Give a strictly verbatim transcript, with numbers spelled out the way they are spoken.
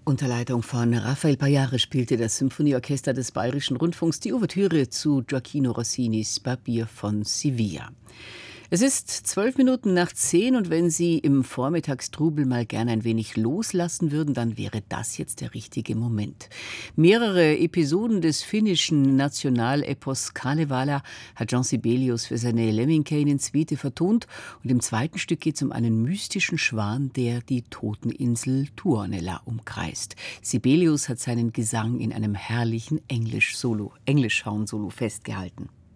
Unter Leitung von Rafael Pajare spielte das Symphonieorchester des Bayerischen Rundfunks die Ouvertüre zu Gioacchino Rossinis Barbier von Sevilla. Es ist zwölf Minuten nach zehn und wenn Sie im Vormittagstrubel mal gerne ein wenig loslassen würden, dann wäre das jetzt der richtige Moment. Mehrere Episoden des finnischen Nationalepos Kalevala hat Jean Sibelius für seine Lemminkäinen-Suite vertont und im zweiten Stück geht es um einen mystischen Schwan, der die Toteninsel Tuonela umkreist. Sibelius hat seinen Gesang in einem herrlichen Englisch-Solo, Englischhorn-Solo festgehalten.